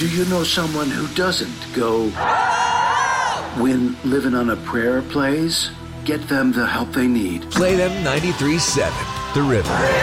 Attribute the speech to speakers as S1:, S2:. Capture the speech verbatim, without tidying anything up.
S1: Do you know someone who doesn't go when Living on a Prayer plays? Get them the help they need.
S2: Play them ninety-three point seven, The River.